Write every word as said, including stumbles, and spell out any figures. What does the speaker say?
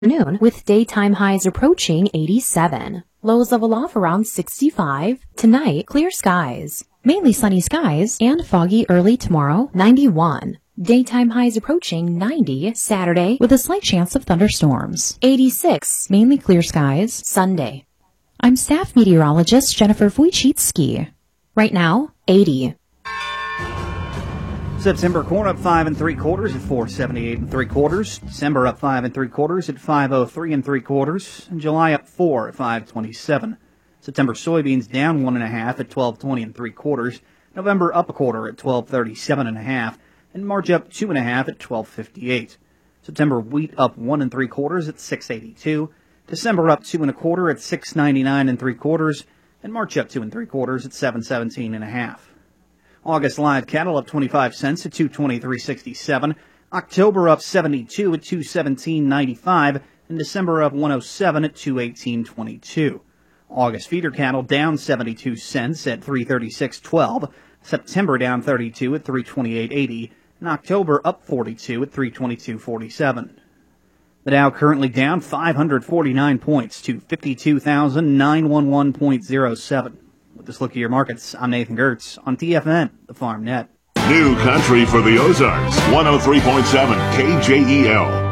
Noon with daytime highs approaching eighty-seven. Lows level off around sixty-five. Tonight, clear skies. Mainly sunny skies and foggy early tomorrow, ninety-one. Daytime highs approaching ninety. Saturday with a slight chance of thunderstorms. eighty-six. Mainly clear skies. Sunday. I'm staff meteorologist Jennifer Wojcicki. Right now, eighty. September corn up five and three quarters at four seventy-eight and three quarters. December up five and three quarters at five oh three and three quarters. And July up four at five twenty-seven. September soybeans down one and a half at twelve twenty and three quarters. November up a quarter at twelve thirty-seven and a half. And March up two and a half at twelve fifty-eight. September wheat up one and three quarters at six eighty-two. December up two and a quarter at six ninety-nine and three quarters. And March up two and three quarters at seven seventeen and a half. August live cattle up twenty-five cents at two twenty-three sixty-seven. October up seventy-two at two seventeen ninety-five. And December up one oh seven at two eighteen twenty-two. August feeder cattle down seventy-two cents at three thirty-six twelve. September down thirty-two at three twenty-eight eighty. And October up forty-two at three twenty-two forty-seven. The Dow currently down five hundred forty-nine points to fifty-two thousand nine hundred eleven point oh seven. With this look at your markets, I'm Nathan Gertz on T F N, the Farm Net. New country for the Ozarks, one oh three point seven K J E L.